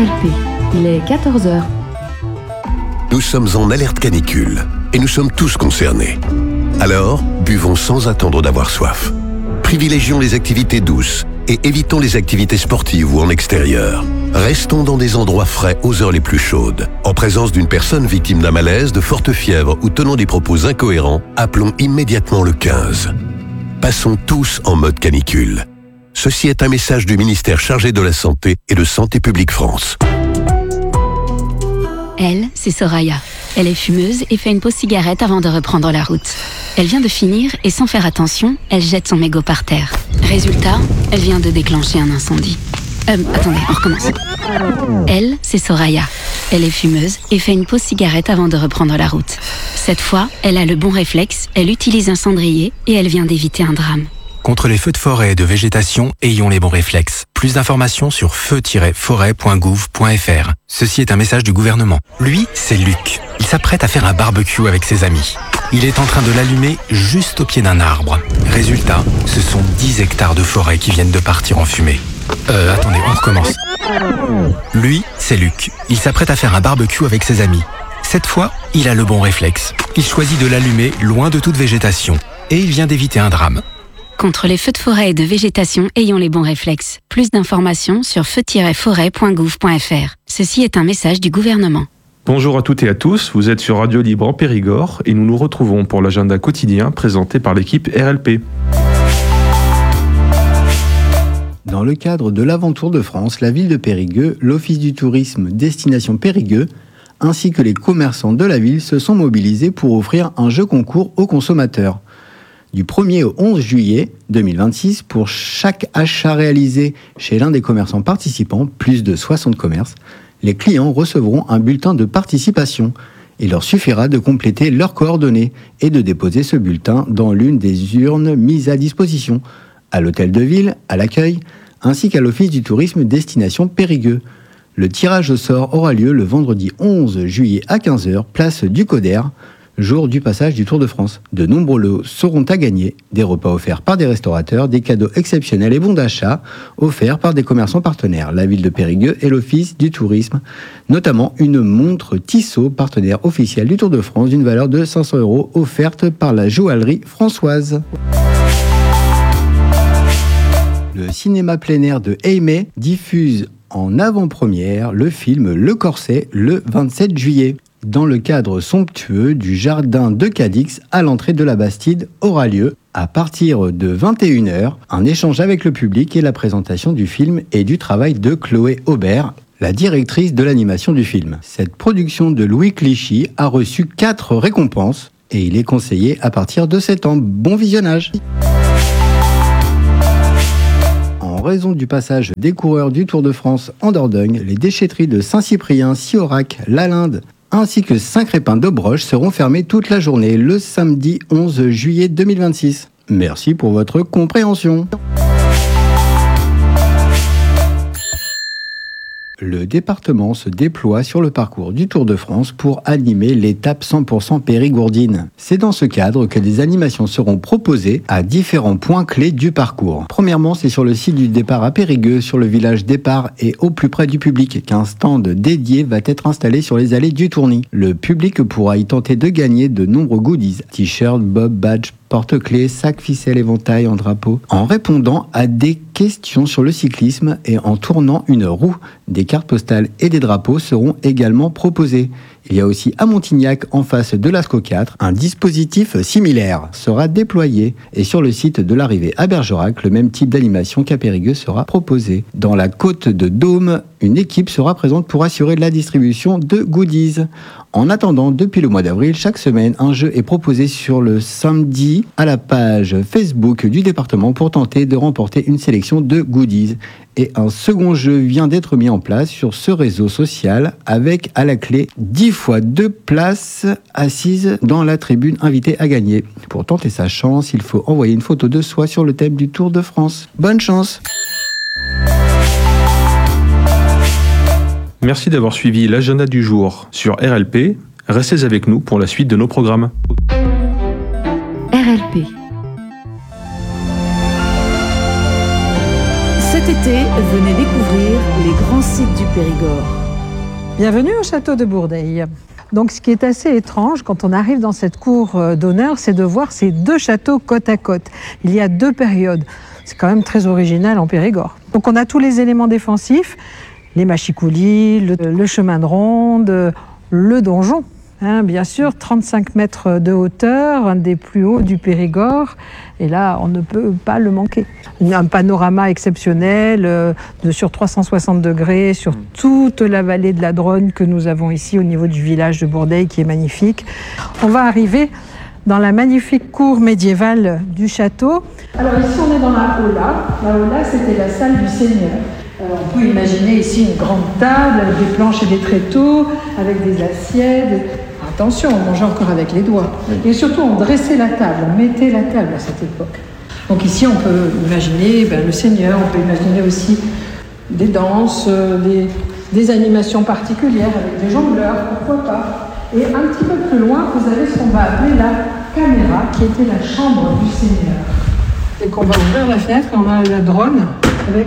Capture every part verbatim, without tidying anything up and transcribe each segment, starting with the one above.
R L P, il est quatorze heures. Nous sommes en alerte canicule et nous sommes tous concernés. Alors, buvons sans attendre d'avoir soif. Privilégions les activités douces et évitons les activités sportives ou en extérieur. Restons dans des endroits frais aux heures les plus chaudes. En présence d'une personne victime d'un malaise, de forte fièvre ou tenant des propos incohérents, appelons immédiatement le quinze. Passons tous en mode canicule. Ceci est un message du ministère chargé de la Santé et de Santé publique France. Elle, c'est Soraya. Elle est fumeuse et fait une pause cigarette avant de reprendre la route. Elle vient de finir et sans faire attention, elle jette son mégot par terre. Résultat, elle vient de déclencher un incendie. Euh, attendez, on recommence. Elle, c'est Soraya. Elle est fumeuse et fait une pause cigarette avant de reprendre la route. Cette fois, elle a le bon réflexe, elle utilise un cendrier et elle vient d'éviter un drame. Contre les feux de forêt et de végétation, ayons les bons réflexes. Plus d'informations sur feu tiret forêt point gouv point f r. Ceci est un message du gouvernement. Lui, c'est Luc. Il s'apprête à faire un barbecue avec ses amis. Il est en train de l'allumer juste au pied d'un arbre. Résultat, ce sont dix hectares de forêt qui viennent de partir en fumée. Euh, attendez, on recommence. Lui, c'est Luc. Il s'apprête à faire un barbecue avec ses amis. Cette fois, il a le bon réflexe. Il choisit de l'allumer loin de toute végétation. Et il vient d'éviter un drame. Contre les feux de forêt et de végétation, ayons les bons réflexes. Plus d'informations sur feu tiret forêt point gouv point f r. Ceci est un message du gouvernement. Bonjour à toutes et à tous, vous êtes sur Radio Libre en Périgord et nous nous retrouvons pour l'agenda quotidien présenté par l'équipe R L P. Dans le cadre de l'Aventour de France, la ville de Périgueux, l'Office du tourisme Destination Périgueux, ainsi que les commerçants de la ville se sont mobilisés pour offrir un jeu concours aux consommateurs. Du premier au onze juillet deux mille vingt-six, pour chaque achat réalisé chez l'un des commerçants participants, plus de soixante commerces, les clients recevront un bulletin de participation. Il leur suffira de compléter leurs coordonnées et de déposer ce bulletin dans l'une des urnes mises à disposition, à l'hôtel de ville, à l'accueil, ainsi qu'à l'Office du tourisme Destination Périgueux. Le tirage au sort aura lieu le vendredi onze juillet à quinze heures, place du Coder, jour du passage du Tour de France. De nombreux lots seront à gagner, des repas offerts par des restaurateurs, des cadeaux exceptionnels et bons d'achat offerts par des commerçants partenaires, la ville de Périgueux et l'Office du tourisme, notamment une montre Tissot, partenaire officiel du Tour de France, d'une valeur de cinq cents euros, offerte par la joaillerie Françoise. Le cinéma plein air de Eymet diffuse en avant-première le film Le Corset le vingt-sept juillet. Dans le cadre somptueux du jardin de Cadix, à l'entrée de la Bastide, aura lieu, à partir de vingt et une heures, un échange avec le public et la présentation du film et du travail de Chloé Aubert, la directrice de l'animation du film. Cette production de Louis Clichy a reçu quatre récompenses et il est conseillé à partir de sept ans. Bon visionnage! En raison du passage des coureurs du Tour de France en Dordogne, les déchetteries de Saint-Cyprien, Siorac, Lalinde, ainsi que Saint-Crépin de Broche seront fermés toute la journée le samedi onze juillet deux mille vingt-six. Merci pour votre compréhension. Le département se déploie sur le parcours du Tour de France pour animer l'étape cent pour cent périgourdine. C'est dans ce cadre que des animations seront proposées à différents points clés du parcours. Premièrement, c'est sur le site du départ à Périgueux, sur le village départ et au plus près du public, qu'un stand dédié va être installé sur les allées du Tourny. Le public pourra y tenter de gagner de nombreux goodies, t-shirts, bob, badge, porte-clés, sacs, ficelles, éventails en drapeau, en répondant à des questions sur le cyclisme et en tournant une roue. Des cartes postales et des drapeaux seront également proposés. Il y a aussi à Montignac, en face de l'Asco quatre, un dispositif similaire sera déployé. Et sur le site de l'arrivée à Bergerac, le même type d'animation qu'à Périgueux sera proposé. Dans la côte de Dôme, une équipe sera présente pour assurer la distribution de goodies. En attendant, depuis le mois d'avril, chaque semaine, un jeu est proposé sur le samedi à la page Facebook du département pour tenter de remporter une sélection de goodies. Et un second jeu vient d'être mis en place sur ce réseau social avec à la clé dix fois deux places assises dans la tribune invitée à gagner. Pour tenter sa chance, il faut envoyer une photo de soi sur le thème du Tour de France. Bonne chance! Merci d'avoir suivi l'agenda du jour sur R L P. Restez avec nous pour la suite de nos programmes. R L P. C'était été, venez découvrir les grands sites du Périgord. Bienvenue au château de Bourdeil. Donc ce qui est assez étrange quand on arrive dans cette cour d'honneur, c'est de voir ces deux châteaux côte à côte. Il y a deux périodes. C'est quand même très original en Périgord. Donc on a tous les éléments défensifs, les machicoulis, le, le chemin de ronde, le donjon. Hein, bien sûr, trente-cinq mètres de hauteur, un des plus hauts du Périgord. Et là, on ne peut pas le manquer. Un panorama exceptionnel euh, de sur trois cent soixante degrés sur toute la vallée de la Dronne que nous avons ici au niveau du village de Bourdeil qui est magnifique. On va arriver dans la magnifique cour médiévale du château. Alors ici, on est dans la Aula. La Aula, c'était la salle du Seigneur. Euh, on peut imaginer ici une grande table avec des planches et des tréteaux, avec des assiettes. Attention, on mangeait encore avec les doigts. Et surtout, on dressait la table, on mettait la table à cette époque. Donc ici, on peut imaginer ben, le Seigneur, on peut imaginer aussi des danses, euh, des, des animations particulières avec des jongleurs, pourquoi pas. Et un petit peu plus loin, vous avez ce qu'on va appeler la caméra, qui était la chambre du Seigneur. Et qu'on va ouvrir la fenêtre, on a la Dronne avec...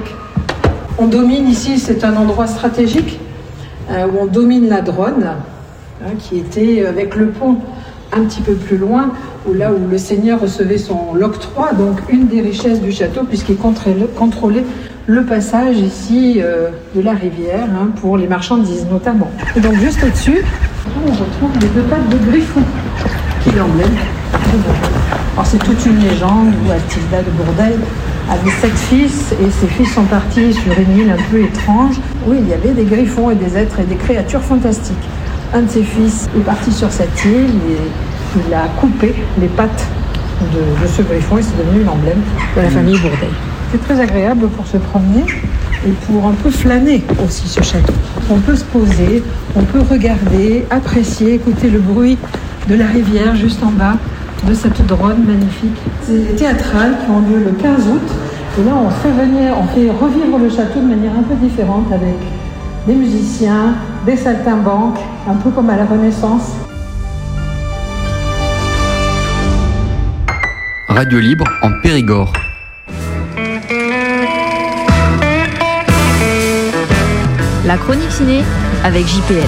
On domine ici, c'est un endroit stratégique euh, où on domine la Dronne, hein, qui était avec le pont un petit peu plus loin, où là où le seigneur recevait son l'octroi, donc une des richesses du château, puisqu'il contrôlait le passage ici euh, de la rivière, hein, pour les marchandises notamment. Et donc juste au-dessus, on retrouve les deux pattes de Griffon, qui est l'emblème de Bourdeil. Alors c'est toute une légende où Athilda de Bourdeil avait sept fils et ses fils sont partis sur une île un peu étrange où il y avait des griffons et des êtres et des créatures fantastiques. Un de ses fils est parti sur cette île et il a coupé les pattes de, de ce griffon et c'est devenu l'emblème de la famille Bourdeil. C'est très agréable pour se promener et pour un peu flâner aussi ce château. On peut se poser, on peut regarder, apprécier, écouter le bruit de la rivière juste en bas de cette Dronne magnifique. C'est des théâtrales qui ont lieu le quinze août et là on fait venir, on fait revivre le château de manière un peu différente avec des musiciens, des saltimbanques, un peu comme à la Renaissance. Radio Libre en Périgord. La chronique ciné avec J P L.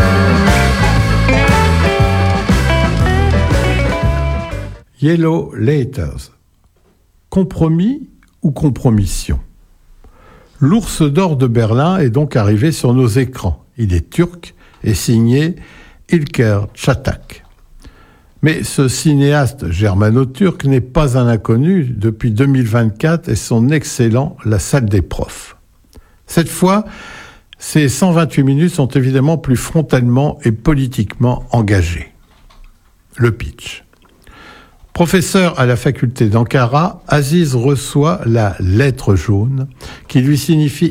Yellow Letters. Compromis ou compromission? L'Ours d'or de Berlin est donc arrivé sur nos écrans. Il est turc et signé İlker Çatak. Mais ce cinéaste germano-turc n'est pas un inconnu depuis deux mille vingt-quatre et son excellent La Salle des Profs. Cette fois, ces cent vingt-huit minutes sont évidemment plus frontalement et politiquement engagées. Le pitch. Professeur à la faculté d'Ankara, Aziz reçoit la lettre jaune qui lui signifie